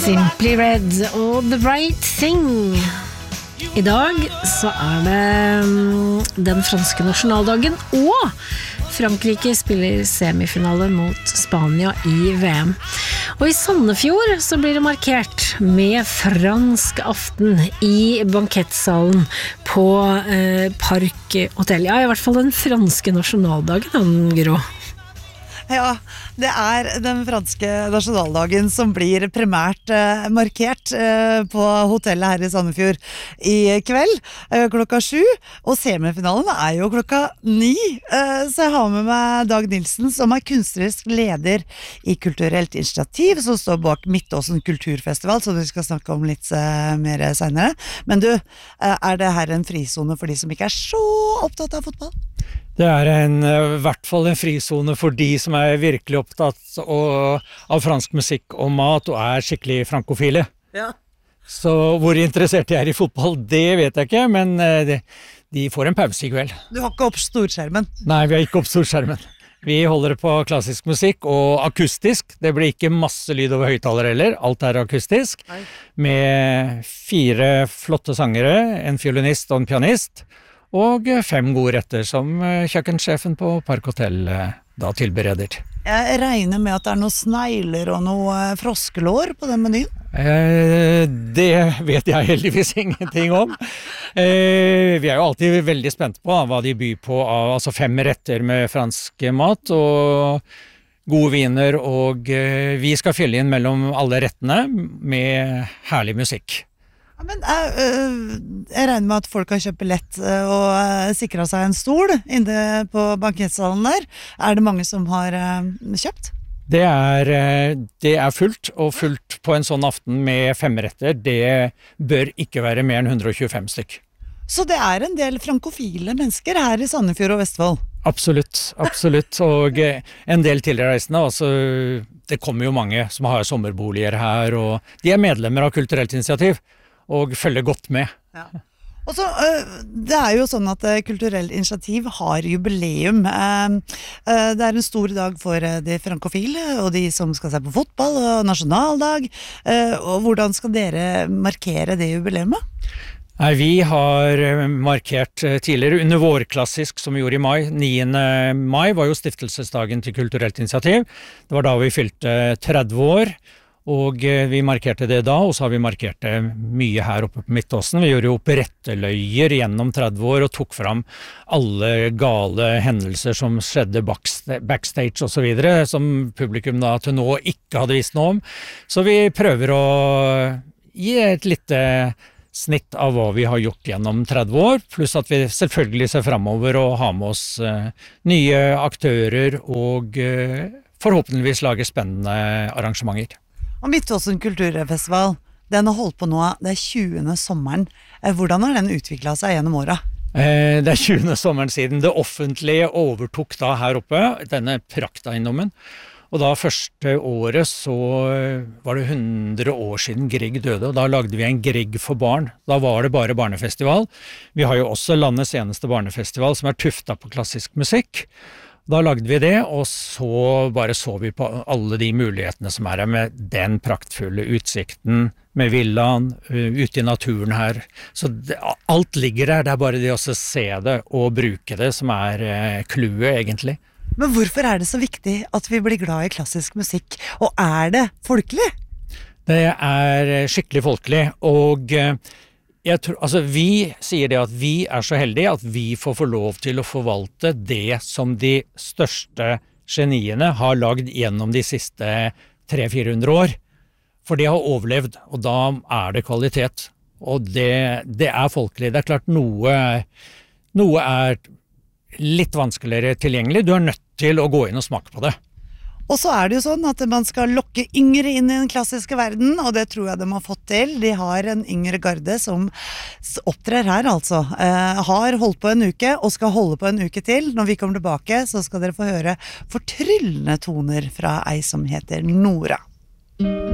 Simply Red og The Right Thing. I dag så det den franske nasjonaldagen, og Frankrike spiller semifinale mot Spania i VM. Og i Sandefjord så blir det markert med fransk aften i bankettsalen på Park Hotel. Ja, i hvert fall den franske nasjonaldagen, Gro. Ja, det den franske nasjonaldagen som blir primært markert på hotellet her i Sandefjord i kveld, klokka 7, og semifinalen jo klokka 9. Så jeg har med meg Dag Nilsen, som kunstnerisk leder i Kulturelt Initiativ, som står bak Midtåsen Kulturfestival, som vi skal snakke om litt mer senere. Men du, det her en frizone for de som ikke så opptatt av fotball? Det i hvert fall en frizone for de som virkelig opptatt av fransk musikk og mat, og skikkelig frankofile. Ja. Så hvor interessert de i fotball, det vet jeg ikke, men de får en pause i kveld. Du har ikke opp storskjermen? Nei, vi har ikke opp storskjermen. Vi holder det på klassisk musikk og akustisk. Det blir ikke masse lyd over høyttaler heller, alt akustisk. Nei. Med 4 flotte sangere, en fiolinist og en pianist, og 5 gode retter som kjøkkensjefen på Park Hotel da tilbereder. Jeg regner med at det noen snegler og noe froskelår på den menyen? Det vet jeg heldigvis ingenting om. Vi jo alltid veldig spent på hva de byr på, altså 5 retter med fransk mat og gode viner, og vi skal fylle inn mellom alle rettene med herlig musikk. Men jeg regner med at folk har kjøpt billett og sikret seg en stol inne på bankettsalen der. Det mange som har kjøpt? Det fullt, og fullt på en sånn aften med 5 retter. Det bør ikke være mer enn 125 stykk. Så det en del frankofile mennesker her i Sandefjord og Vestfold? Absolutt, absolutt. Og en del tilreisende, altså det kommer jo mange som har sommerboliger her, og de medlemmer av Kulturelt Initiativ og følger godt med. Ja. Og så, det jo sånn at Kulturelt Initiativ har jubileum. Det en stor dag for de frankofile, og de som skal se på fotball, og nasjonaldag. Og hvordan skal dere markere det jubileumet? Nei, vi har markert tidligere under vårklassisk, som vi gjorde i mai. 9. mai var jo stiftelsesdagen til Kulturelt Initiativ. Det var da vi fylte 30 år. Og vi markerte det da, og så har vi markert det mye her oppe på Midtåsen. Vi gjorde jo operetteløyer gjennom 30 år og tok fram alle gale hendelser som skjedde backstage og så videre, som publikum da til nå ikke hadde visst noe om. Så vi prøver å gi et lite snitt av hva vi har gjort gjennom 30 år, pluss at vi selvfølgelig ser fremover og har med oss nye aktører og forhåpentligvis lager spennende arrangementer. Og Midtåsen Kulturfestival, den har holdt på nå, det 20. sommeren. Hvordan har den utviklet seg gjennom året? Det 20. sommeren siden det offentlige overtok da her oppe, denne prakteiendommen. Og da første året så var det 100 år siden Grieg døde, og da lagde vi en Grieg for barn. Da var det bare barnefestival. Vi har jo også landets eneste barnefestival som tuftet på klassisk musikk. Da lagde vi det, og så bare så vi på alle de mulighetene som her med den praktfulle utsikten, med villaen, ute i naturen her. Så alt ligger der, det bare det å se det og bruke det som clouet egentlig. Men hvorfor det så viktig at vi blir glad i klassisk musikk, og det folkelig? Det skikkelig folkelig, og jeg tror, altså vi sier det at vi så heldige at vi får få lov til å forvalte det som de største geniene har lagd gjennom de siste 300-400 år. For de har overlevd, og da det kvalitet. Og det folkelig. Det klart noe litt vanskeligere tilgjengelig. Du nødt til å gå inn og smake på det. Og så det jo sånn at man skal lokke yngre inn i den klassiske verden, og det tror jeg de har fått til. De har en yngre garde som opptrer her, altså. Har holdt på en uke, og skal holde på en uke til. Når vi kommer tilbake, så skal dere få høre fortryllende toner fra ei som heter Nora.